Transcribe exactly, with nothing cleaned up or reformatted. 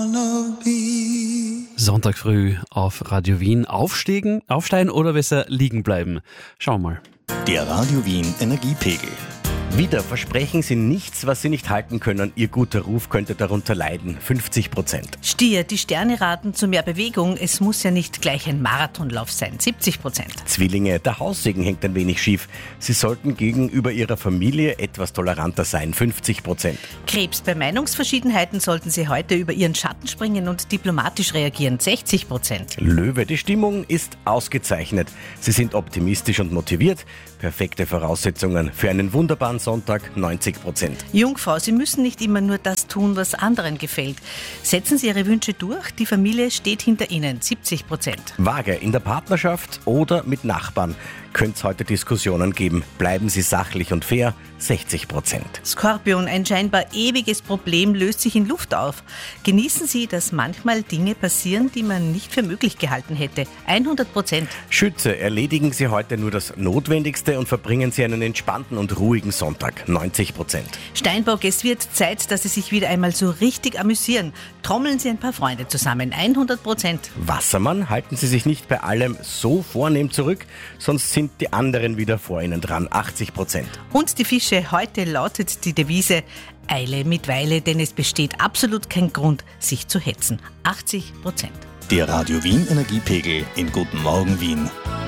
Sonntag früh auf Radio Wien. Aufsteigen, aufsteigen oder besser liegen bleiben? Schauen wir mal. Der Radio Wien Energiepegel. Wieder versprechen Sie nichts, was Sie nicht halten können. Ihr guter Ruf könnte darunter leiden. fünfzig Prozent. Stier, die Sterne raten zu mehr Bewegung. Es muss ja nicht gleich ein Marathonlauf sein. siebzig Prozent. Zwillinge, der Haussegen hängt ein wenig schief. Sie sollten gegenüber Ihrer Familie etwas toleranter sein. fünfzig Prozent. Krebs, bei Meinungsverschiedenheiten sollten Sie heute über Ihren Schatten springen und diplomatisch reagieren. sechzig Prozent. Löwe, die Stimmung ist ausgezeichnet. Sie sind optimistisch und motiviert. Perfekte Voraussetzungen für einen wunderbaren Sonntag, neunzig Prozent. Jungfrau, Sie müssen nicht immer nur das tun, was anderen gefällt. Setzen Sie Ihre Wünsche durch, die Familie steht hinter Ihnen, siebzig Prozent. Waage, in der Partnerschaft oder mit Nachbarn könnte es heute Diskussionen geben. Bleiben Sie sachlich und fair, sechzig Prozent. Skorpion, ein scheinbar ewiges Problem löst sich in Luft auf. Genießen Sie, dass manchmal Dinge passieren, die man nicht für möglich gehalten hätte, hundert Prozent. Schütze, erledigen Sie heute nur das Notwendigste und verbringen Sie einen entspannten und ruhigen Sonntag, neunzig Prozent. Steinbock, es wird Zeit, dass Sie sich wieder einmal so richtig amüsieren. Trommeln Sie ein paar Freunde zusammen, hundert Prozent. Wassermann, halten Sie sich nicht bei allem so vornehm zurück, sonst sind die anderen wieder vor Ihnen dran, achtzig Prozent. Und die Fische, heute lautet die Devise: Eile mit Weile, denn es besteht absolut kein Grund, sich zu hetzen, achtzig Prozent. Der Radio Wien Energiepegel in Guten Morgen Wien.